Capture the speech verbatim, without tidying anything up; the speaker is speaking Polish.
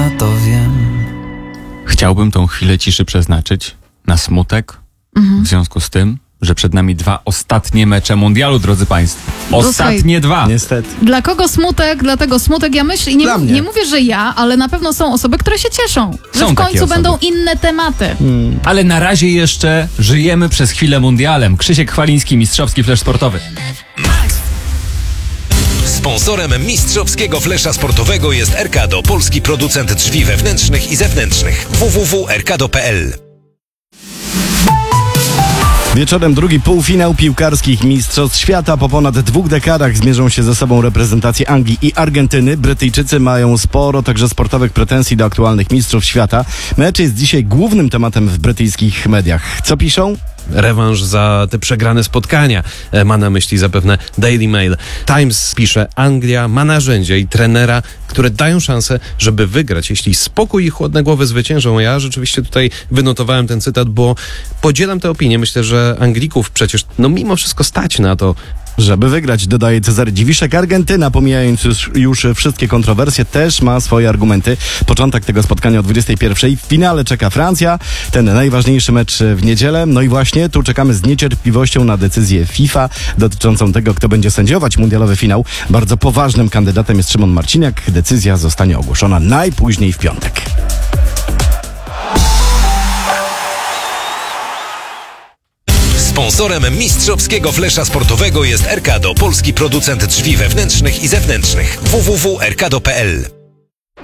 prawda, to wiem. Chciałbym tą chwilę ciszy przeznaczyć na smutek mhm. w związku z tym, że przed nami dwa ostatnie mecze mundialu, drodzy państwo. Ostatnie Słuchaj, dwa. Niestety. Dla kogo smutek, dlatego smutek. Ja myślę, i nie, Dla mów, mnie. nie mówię, że ja, ale na pewno są osoby, które się cieszą, że Są w takie końcu osoby. będą inne tematy. Hmm. Ale na razie jeszcze żyjemy przez chwilę mundialem. Krzysiek Chwaliński, mistrzowski flash sportowy. Sponsorem mistrzowskiego flesza sportowego jest Erkado, polski producent drzwi wewnętrznych i zewnętrznych. w w w kropka erkado kropka p l. Wieczorem drugi półfinał piłkarskich Mistrzostw Świata. Po ponad dwóch dekadach zmierzą się ze sobą reprezentacje Anglii i Argentyny. Brytyjczycy mają sporo także sportowych pretensji do aktualnych mistrzów świata. Mecz jest dzisiaj głównym tematem w brytyjskich mediach. Co piszą? Rewanż za te przegrane spotkania ma na myśli zapewne Daily Mail. Times pisze: Anglia ma narzędzia i trenera, które dają szansę, żeby wygrać, jeśli spokój i chłodne głowy zwyciężą. Ja rzeczywiście tutaj wynotowałem ten cytat, bo podzielam tę opinię. Myślę, że Anglików przecież, no mimo wszystko stać na to, Żeby wygrać, dodaje Cezary Dziwiszek. Argentyna, pomijając już, już wszystkie kontrowersje, też ma swoje argumenty. Początek tego spotkania o dwudziestej pierwszej. W finale czeka Francja. Ten najważniejszy mecz w niedzielę. No i właśnie tu czekamy z niecierpliwością na decyzję FIFA dotyczącą tego, kto będzie sędziować mundialowy finał. Bardzo poważnym kandydatem jest Szymon Marciniak. Decyzja zostanie ogłoszona najpóźniej w piątek. Sponsorem mistrzowskiego flesza sportowego jest Erkado, polski producent drzwi wewnętrznych i zewnętrznych. w w w kropka erkado kropka p l.